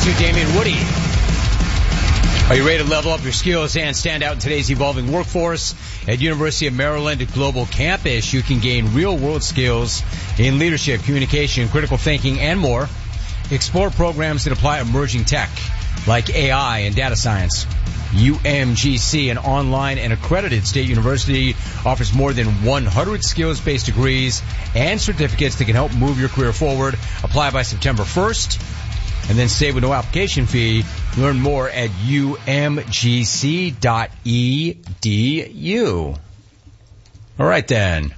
to Damian Woody. Are you ready to level up your skills and stand out in today's evolving workforce? At University of Maryland Global Campus, you can gain real-world skills in leadership, communication, critical thinking, and more. Explore programs that apply emerging tech like AI and data science. UMGC, an online and accredited state university, offers more than 100 skills-based degrees and certificates that can help move your career forward. Apply by September 1st. And then save with no application fee. Learn more at umgc.edu. All right, then.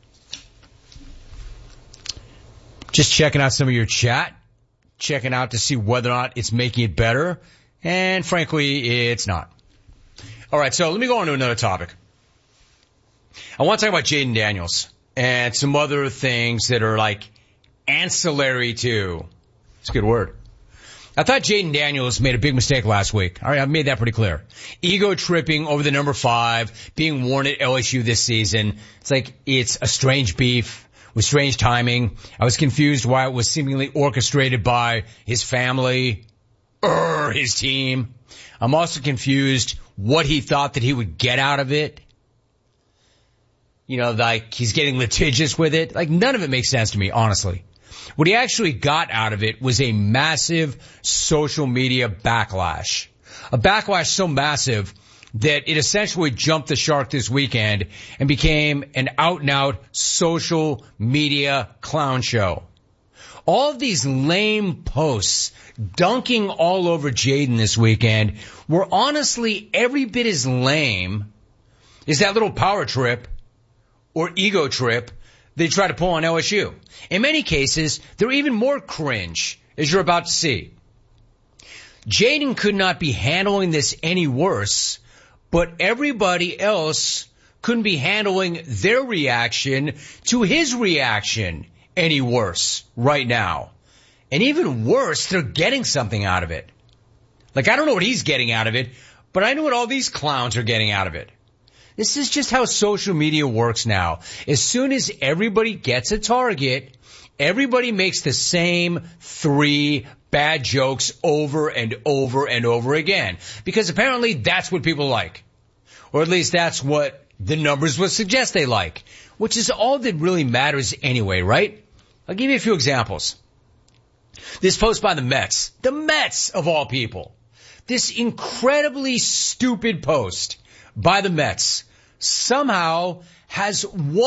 Just checking out some of your chat. Checking out to see whether or not it's making it better. And frankly, it's not. All right, so let me go on to another topic. I want to talk about Jayden Daniels and some other things that are like ancillary to. It's a good word. I thought Jayden Daniels made a big mistake last week. All right, I've made that pretty clear. Ego tripping over the number 5, being worn at LSU this season. It's like it's a strange beef with strange timing. I was confused why it was seemingly orchestrated by his family or his team. I'm also confused what he thought that he would get out of it. You know, like he's getting litigious with it. Like none of it makes sense to me, honestly. What he actually got out of it was a massive social media backlash. A backlash so massive that it essentially jumped the shark this weekend and became an out-and-out social media clown show. All of these lame posts dunking all over Jayden this weekend were honestly every bit as lame as that little power trip or ego trip they try to pull on LSU. In many cases, they're even more cringe, as you're about to see. Jayden could not be handling this any worse, but everybody else couldn't be handling their reaction to his reaction any worse right now. And even worse, they're getting something out of it. Like, I don't know what he's getting out of it, but I know what all these clowns are getting out of it. This is just how social media works now. As soon as everybody gets a target, everybody makes the same 3 bad jokes over and over and over again. Because apparently that's what people like. Or at least that's what the numbers would suggest they like. Which is all that really matters anyway, right? I'll give you a few examples. This post by the Mets of all people. This incredibly stupid post by the Mets somehow has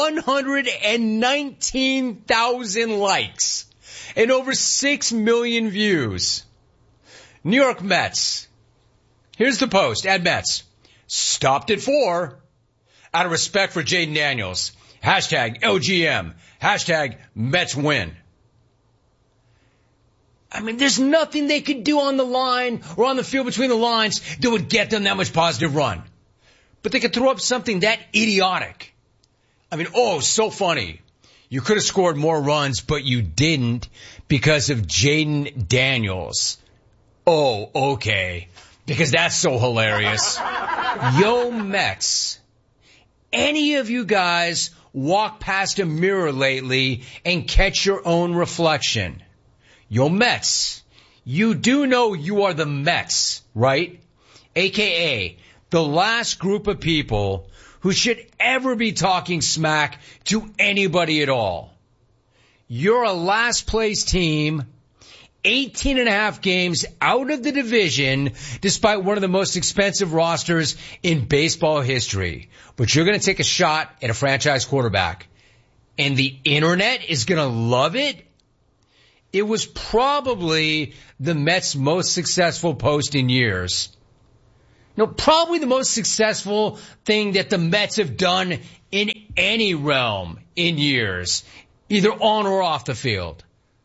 119,000 likes and over 6 million views. New York Mets. Here's the post at Mets. Stopped at 4 out of respect for Jayden Daniels. Hashtag LGM. Hashtag Mets win. I mean, there's nothing they could do on the line or on the field between the lines that would get them that much positive run. But they could throw up something that idiotic. I mean, oh, so funny. You could have scored more runs, but you didn't because of Jayden Daniels. Oh, okay. Because that's so hilarious. Yo, Mets. Any of you guys walk past a mirror lately and catch your own reflection? Yo, Mets. You do know you are the Mets, right? AKA the last group of people who should ever be talking smack to anybody at all. You're a last place team, 18 and a half games out of the division, despite one of the most expensive rosters in baseball history. But you're going to take a shot at a franchise quarterback. And the internet is going to love it? It was probably the Mets' most successful post in years. No, probably the most successful thing that the Mets have done in any realm in years, either on or off the field.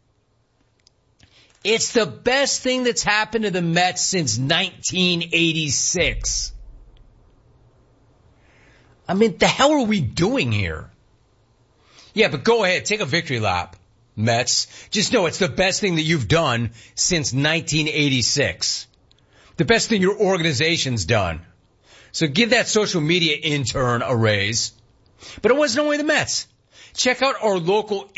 It's the best thing that's happened to the Mets since 1986. I mean, the hell are we doing here? Yeah, but go ahead, take a victory lap, Mets. Just know it's the best thing that you've done since 1986. The best thing your organization's done. So give that social media intern a raise. But it wasn't only the Mets. Check out our local